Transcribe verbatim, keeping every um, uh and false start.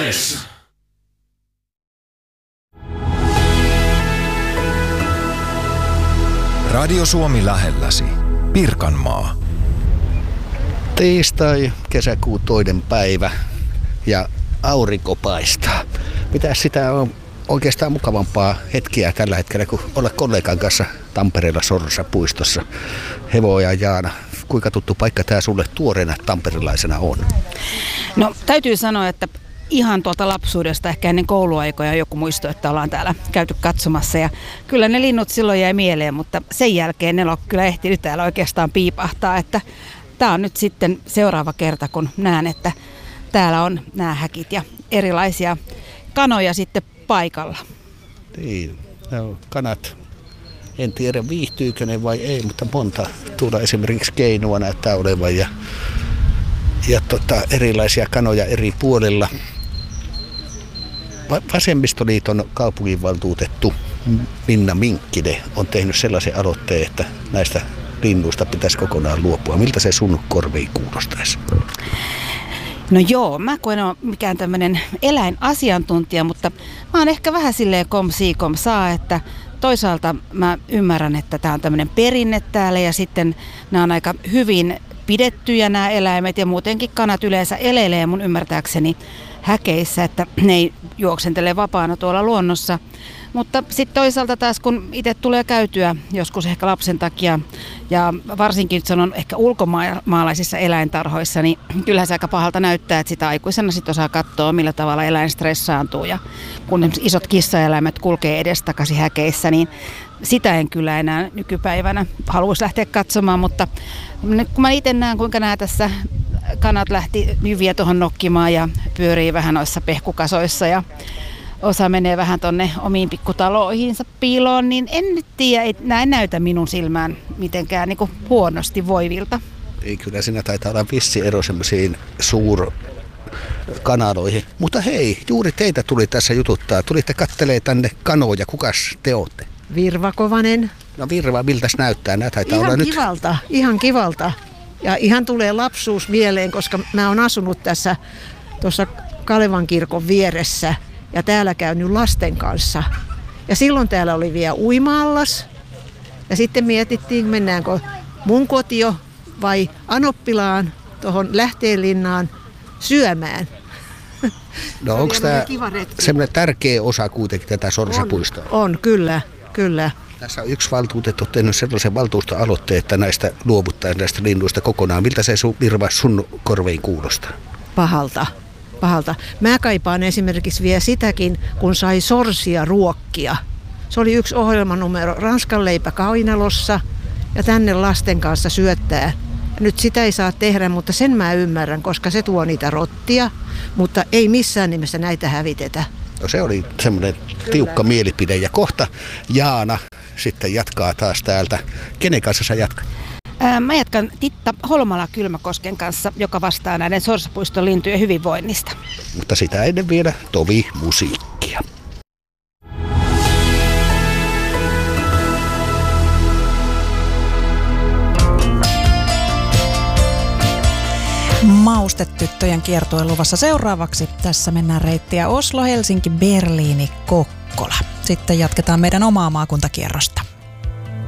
Ilves. Radio Suomi lähelläsi. Pirkanmaa. Tiistai, kesäkuun toinen päivä ja aurinko paistaa. Mitäs sitä on oikeastaan mukavampaa hetkiä tällä hetkellä, kun olla kollegan kanssa Tampereella Sorsa puistossa. Hevo ja Jaana, kuinka tuttu paikka tämä sulle tuoreena tamperilaisena on? No täytyy sanoa, että ihan tuolta lapsuudesta, ehkä ennen kouluaikoja joku muisto, että ollaan täällä käyty katsomassa. Ja kyllä ne linnut silloin jäi mieleen, mutta sen jälkeen ne on kyllä ehtinyt täällä oikeastaan piipahtaa. Että tämä on nyt sitten seuraava kerta, kun näen, että täällä on nämä häkit ja erilaisia kanoja sitten paikalla. Niin, no, kanat. En tiedä viihtyykö ne vai ei, mutta monta tuolla esimerkiksi keinua näyttää olevan ja, ja tota, erilaisia kanoja eri puolilla. Vasemmistoliiton kaupunginvaltuutettu Minna Minkkinen on tehnyt sellaisen aloitteen, että näistä linnuista pitäisi kokonaan luopua. Miltä se sun korviin kuulostaisi? No joo, mä kun en ole mikään tämmöinen eläinasiantuntija, mutta mä oon ehkä vähän silleen kom si kom saa, että toisaalta mä ymmärrän, että tää on tämmöinen perinne täällä ja sitten nämä on aika hyvin pidettyjä nämä eläimet ja muutenkin kanat yleensä elelee mun ymmärtääkseni häkeissä, että ne ei juoksentele vapaana tuolla luonnossa. Mutta sitten toisaalta taas kun itse tulee käytyä joskus ehkä lapsen takia ja varsinkin sanon ehkä ulkomaalaisissa eläintarhoissa, niin kyllähän se aika pahalta näyttää, että sitä aikuisena sitten osaa katsoa, millä tavalla eläin stressaantuu. Ja kun isot kissaeläimet kulkee edestakaisin häkeissä, niin sitä en kyllä enää nykypäivänä haluaisi lähteä katsomaan, mutta kun mä itse näen, kuinka nämä tässä kanat lähti jyviä tuohon nokkimaan ja pyörii vähän noissa pehkukasoissa ja osa menee vähän tonne omiin pikkutaloihinsa piiloon, niin en nyt tiedä, ei, nämä ei näytä minun silmään mitenkään niin kuin huonosti voivilta. Ei, kyllä siinä taitaa olla vissi ero semmoisiin suur kanaloihin. Mutta hei, juuri teitä tuli tässä jututtaa. Tulitte kattelee tänne kanoja. Kukas te ootte? Virva Kovanen. No Virva, miltäs näyttää? Nämä taitaa ihan olla kivalta, nyt. ihan kivalta. Ja ihan tulee lapsuus mieleen, koska mä oon asunut tässä tuossa Kalevan kirkon vieressä ja täällä käynyt lasten kanssa. Ja silloin täällä oli vielä uima-allas. Ja sitten mietittiin, mennäänkö mun kotio vai Anoppilaan tuohon Lähteenlinnaan syömään. No onko tämä semmoinen tärkeä osa kuitenkin tätä Sorsapuistoa? On, on, kyllä, kyllä. Tässä on yksi valtuutettu tehnyt sellaisen valtuustoaloitteen, että näistä luovuttaa näistä linnuista kokonaan. Miltä se sun, Virva, sun korveiin kuulostaa? Pahalta, pahalta. Mä kaipaan esimerkiksi vielä sitäkin, kun sai sorsia ruokkia. Se oli yksi ohjelmanumero Ranskan leipä kainalossa ja tänne lasten kanssa syöttää. Nyt sitä ei saa tehdä, mutta sen mä ymmärrän, koska se tuo niitä rottia, mutta ei missään nimessä näitä hävitetä. No se oli semmoinen tiukka mielipide ja kohta Jaana sitten jatkaa taas täältä. Kenen kanssa sä jatkat? Ää, mä jatkan Titta Holmala-Kylmäkosken kanssa, joka vastaa näiden Sorsapuiston lintujen hyvinvoinnista. Mutta sitä ennen vielä tovi musiikkia. Maustetyttöjen kiertue luvassa seuraavaksi. Tässä mennään reittiä Oslo, Helsinki, Berliini, Kokkola. Sitten jatketaan meidän omaa maakuntakierrosta.